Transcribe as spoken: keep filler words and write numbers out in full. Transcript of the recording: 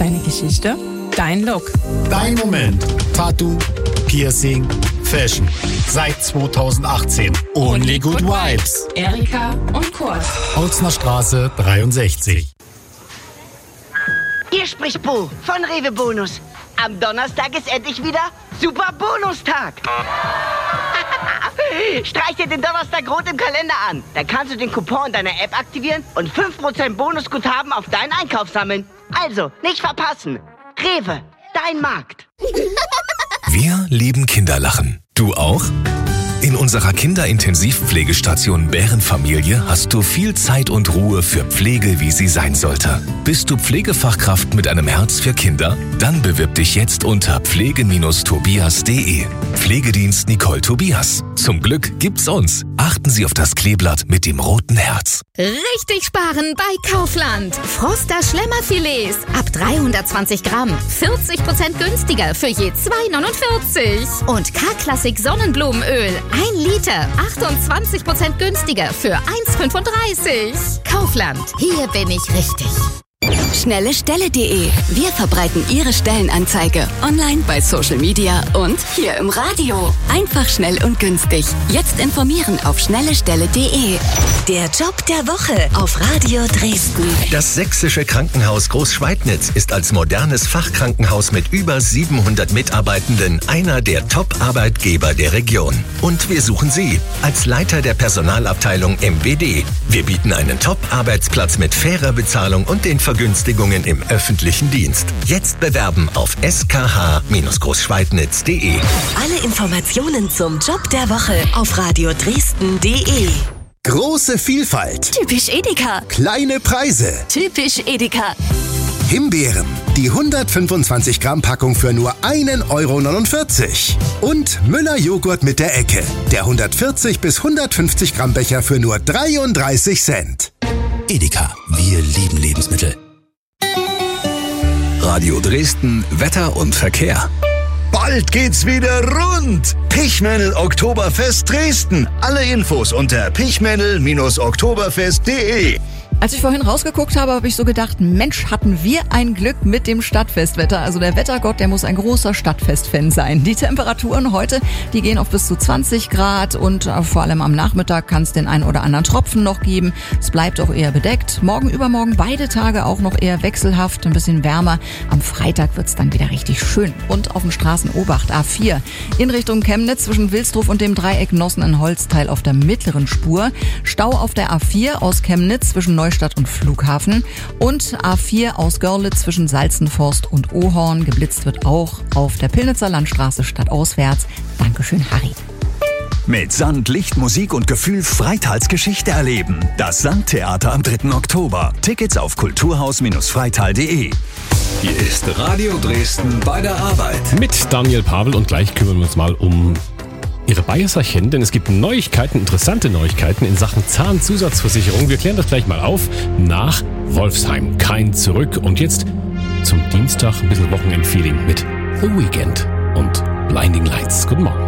Deine Geschichte, dein Look. Dein Moment. Tattoo, Piercing, Fashion. Seit zweitausendachtzehn. Only Good Vibes. Erika und Kurt. Holzner Straße dreiundsechzig. Hier spricht Bo von Rewe Bonus. Am Donnerstag ist endlich wieder Super Bonustag. Streich dir den Donnerstag rot im Kalender an. Dann kannst du den Coupon in deiner App aktivieren und fünf Prozent Bonusguthaben auf deinen Einkauf sammeln. Also, nicht verpassen. Rewe, dein Markt. Wir lieben Kinderlachen. Du auch? In unserer Kinderintensivpflegestation Bärenfamilie hast du viel Zeit und Ruhe für Pflege, wie sie sein sollte. Bist du Pflegefachkraft mit einem Herz für Kinder? Dann bewirb dich jetzt unter pflege Tobias punkt de. Pflegedienst Nicole Tobias. Zum Glück gibt's uns. Achten Sie auf das Kleeblatt mit dem roten Herz. Richtig sparen bei Kaufland. Froster Schlemmerfilets ab dreihundertzwanzig Gramm. vierzig Prozent günstiger für je zwei neunundvierzig. Und K-Klassik Sonnenblumenöl. ein Liter. achtundzwanzig Prozent günstiger für eins fünfunddreißig. Kaufland. Hier bin ich richtig. Schnelle Stelle punkt de. Wir verbreiten Ihre Stellenanzeige online, bei Social Media und hier im Radio. Einfach, schnell und günstig. Jetzt informieren auf schnelle Stelle punkt de. Der Job der Woche auf Radio Dresden. Das Sächsische Krankenhaus Großschweidnitz ist als modernes Fachkrankenhaus mit über siebenhundert Mitarbeitenden einer der Top-Arbeitgeber der Region. Und wir suchen Sie als Leiter der Personalabteilung M W D. Wir bieten einen Top-Arbeitsplatz mit fairer Bezahlung und den Vergünstigungen im öffentlichen Dienst. Jetzt bewerben auf s k h großschweidnitz punkt de. Alle Informationen zum Job der Woche auf radio dresden punkt de. Große Vielfalt. Typisch Edeka. Kleine Preise. Typisch Edeka. Himbeeren. Die hundertfünfundzwanzig Gramm Packung für nur ein Euro neunundvierzig. Und Müller Joghurt mit der Ecke. Der hundertvierzig bis hundertfünfzig Gramm Becher für nur dreiunddreißig Cent. Edeka. Wir lieben Lebensmittel. Radio Dresden, Wetter und Verkehr. Bald geht's wieder rund. Pichmännel Oktoberfest Dresden. Alle Infos unter pichmännel oktoberfest punkt de. Als ich vorhin rausgeguckt habe, habe ich so gedacht, Mensch, hatten wir ein Glück mit dem Stadtfestwetter. Also der Wettergott, der muss ein großer Stadtfest-Fan sein. Die Temperaturen heute, die gehen auf bis zu zwanzig Grad und vor allem am Nachmittag kann es den einen oder anderen Tropfen noch geben. Es bleibt auch eher bedeckt. Morgen, übermorgen beide Tage auch noch eher wechselhaft, ein bisschen wärmer. Am Freitag wird's dann wieder richtig schön. Und auf den Straßen Obacht A vier in Richtung Chemnitz zwischen Wilsdruf und dem Dreieck Nossen in Holzteil auf der mittleren Spur. Stau auf der A vier aus Chemnitz zwischen Neustadt und Flughafen und A vier aus Görlitz zwischen Salzenforst und Ohorn. Geblitzt wird auch auf der Pillnitzer Landstraße stadtauswärts. Dankeschön, Harry. Mit Sand, Licht, Musik und Gefühl Freitals Geschichte erleben. Das Sandtheater am dritten Oktober. Tickets auf kulturhaus freital punkt de. Hier ist Radio Dresden bei der Arbeit. Mit Daniel Pavel und gleich kümmern wir uns mal um Ihre Bayersachen, denn es gibt Neuigkeiten, interessante Neuigkeiten in Sachen Zahnzusatzversicherung. Wir klären das gleich mal auf nach Wolfsheim. Kein Zurück. Und jetzt zum Dienstag ein bisschen Wochenendfeeling mit The Weeknd und Blinding Lights. Guten Morgen.